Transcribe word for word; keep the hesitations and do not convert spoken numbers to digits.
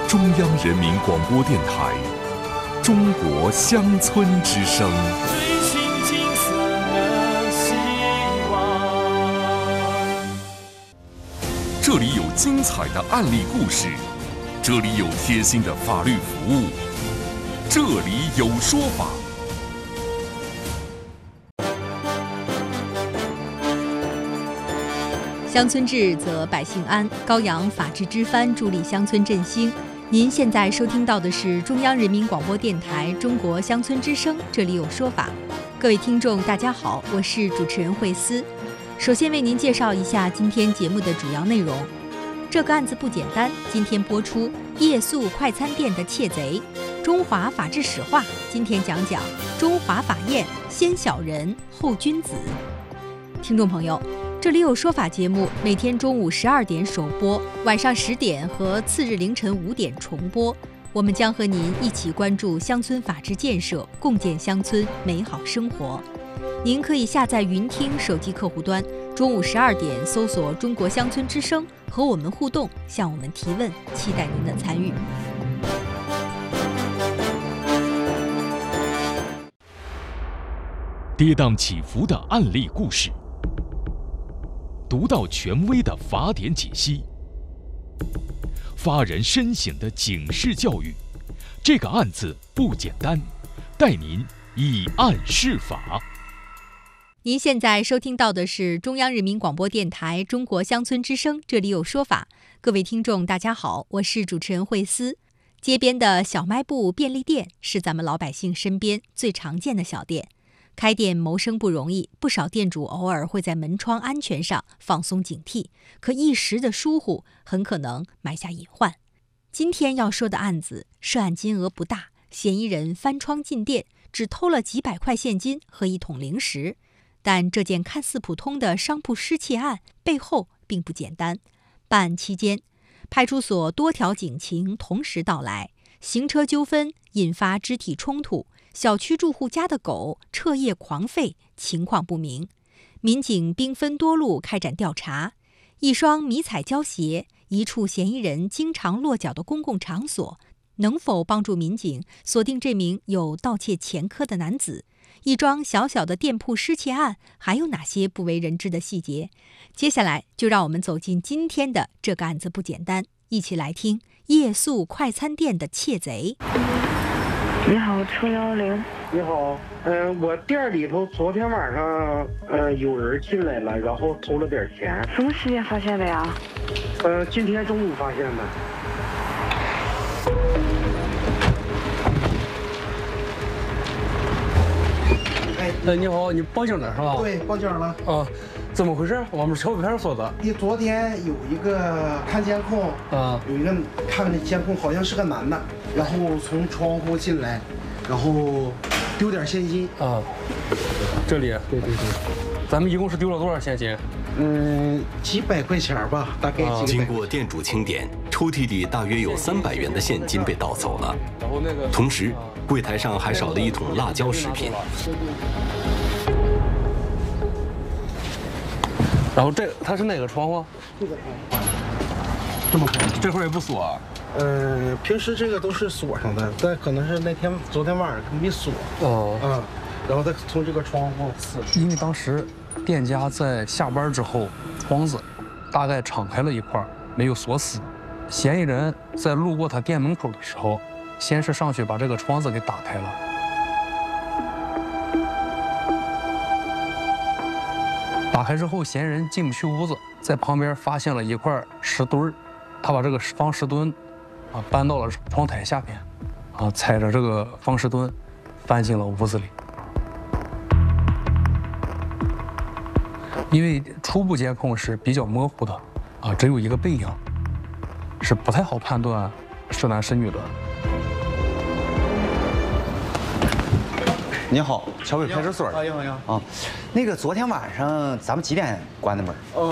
中央人民广播电台中国乡村之声。 追寻金色的希望。 这里有精彩的案例故事，这里有贴心的法律服务，这里有说法。 乡村治则百姓安，高扬法治之帆，助力乡村振兴。您现在收听到的是中央人民广播电台中国乡村之声，这里有说法。各位听众大家好，我是主持人慧思。首先为您介绍一下今天节目的主要内容。这个案子不简单，今天播出夜宿快餐店的窃贼，中华法治史话，今天讲讲中华法验，先小人后君子。听众朋友，这里有说法节目每天中午十二点首播，晚上十点和次日凌晨五点重播。我们将和您一起关注乡村法治建设，共建乡村美好生活。您可以下载云听手机客户端，中午十二点搜索中国乡村之声，和我们互动，向我们提问，期待您的参与。 跌宕起伏的案例故事，独到权威的法典解析，发人深省的警示教育。这个案子不简单，带您以案释法。 您现在收听到的是中央人民广播电台中国乡村之声，这里有说法。各位听众大家好，我是主持人慧思。街边的小卖部、便利店是咱们老百姓身边最常见的小店。开店谋生不容易，不少店主偶尔会在门窗安全上放松警惕，可一时的疏忽很可能埋下隐患。今天要说的案子涉案金额不大，嫌疑人翻窗进店，只偷了几百块现金和一桶零食。但这件看似普通的商铺失窃案背后并不简单。办案期间，派出所多条警情同时到来，行车纠纷引发肢体冲突，小区住户家的狗彻夜狂吠，情况不明。民警兵分多路开展调查，一双迷彩胶鞋，一处嫌疑人经常落脚的公共场所，能否帮助民警锁定这名有盗窃前科的男子？一桩小小的店铺失窃案还有哪些不为人知的细节？接下来就让我们走进今天的这个案子不简单，一起来听夜宿快餐店的窃贼。 你好，车幺零。 你好，嗯、呃，我店里头昨天晚上，呃，有人进来了，然后偷了点钱。 什么时间发现的呀？ 呃，今天中午发现的。 哎，你好，你报警了是吧？ 对，报警了。 啊，怎么回事？我们是桥北派出所的。 你昨天有一个看监控， 啊， 有一个看的监控，好像是个男的，然后从窗户进来，然后丢点现金。 啊，这里。对对对。咱们一共是丢了多少现金？ 嗯，几百块钱吧，大概几百块钱。 经过店主清点，抽屉里大约有三百元的现金被盗走了。然后那个，同时，柜台上还少了一桶辣椒食品。 然后这它是哪个窗户？ 这个窗户。这么开？ 这会儿也不锁啊？ 呃，平时这个都是锁上的，但可能是那天昨天晚上没锁。 哦。 嗯，然后再从这个窗户刺。 因为当时店家在下班之后，窗子大概敞开了一块，没有锁死。嫌疑人在路过他店门口的时候，先是上去把这个窗子给打开了。打开之后，嫌疑人进不去屋子，在旁边发现了一块石墩儿，他把这个方石墩啊搬到了窗台下边，啊踩着这个方石墩翻进了屋子里。因为初步监控是比较模糊的，啊只有一个背影，是不太好判断是男是女的。 你好，桥北派出所。 啊，你好，你好。 啊，那个昨天晚上咱们几点关的门？